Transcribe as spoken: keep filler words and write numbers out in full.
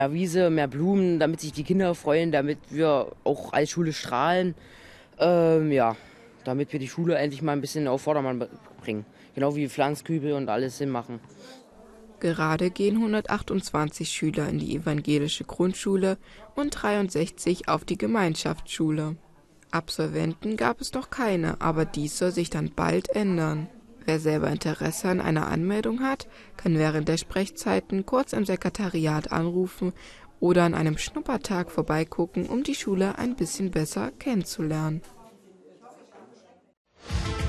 Mehr Wiese, mehr Blumen, damit sich die Kinder freuen, damit wir auch als Schule strahlen. Ähm, ja, damit wir die Schule endlich mal ein bisschen auf Vordermann bringen. Genau wie Pflanzkübel und alles hinmachen. Gerade gehen hundertachtundzwanzig Schüler in die evangelische Grundschule und dreiundsechzig auf die Gemeinschaftsschule. Absolventen gab es noch keine, aber dies soll sich dann bald ändern. Wer selber Interesse an einer Anmeldung hat, kann während der Sprechzeiten kurz im Sekretariat anrufen oder an einem Schnuppertag vorbeigucken, um die Schule ein bisschen besser kennenzulernen.